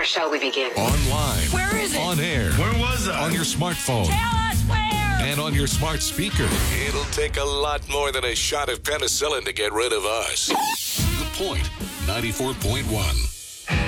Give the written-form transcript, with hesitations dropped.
Where shall we begin? Online. Where is it? On air. Where was I? On your smartphone. Tell us where! And on your smart speaker. It'll take a lot more than a shot of penicillin to get rid of us. The Point, 94.1.